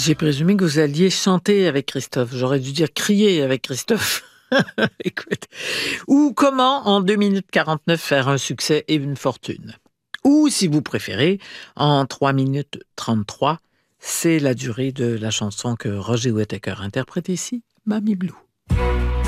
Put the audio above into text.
J'ai présumé que vous alliez chanter avec Christophe. J'aurais dû dire crier avec Christophe. Écoute. Ou comment, en 2 minutes 49, faire un succès et une fortune. Ou, si vous préférez, en 3 minutes 33, c'est la durée de la chanson que Roger Whittaker interprète ici, Mamie Blue.